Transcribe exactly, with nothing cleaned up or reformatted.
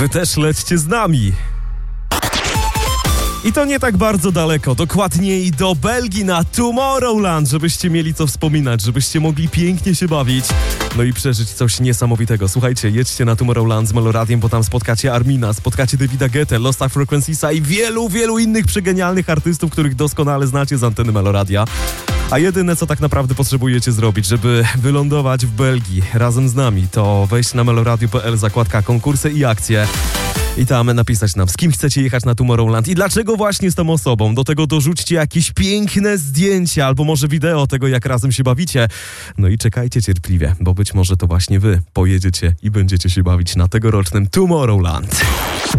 wy też lećcie z nami. I to nie tak bardzo daleko, dokładniej do Belgii na Tomorrowland, żebyście mieli co wspominać, żebyście mogli pięknie się bawić, no i przeżyć coś niesamowitego. Słuchajcie, jedźcie na Tomorrowland z Meloradiem, bo tam spotkacie Armina, spotkacie Davida Guettę, Lost Frequenciesa i wielu, wielu innych przegenialnych artystów, których doskonale znacie z anteny Meloradia. A jedyne, co tak naprawdę potrzebujecie zrobić, żeby wylądować w Belgii razem z nami, to wejść na meloradio kropka p l, zakładka konkursy i akcje i tam napisać nam, z kim chcecie jechać na Tomorrowland i dlaczego właśnie z tą osobą. Do tego dorzućcie jakieś piękne zdjęcia albo może wideo tego, jak razem się bawicie. No i czekajcie cierpliwie, bo być może to właśnie wy pojedziecie i będziecie się bawić na tegorocznym Tomorrowland.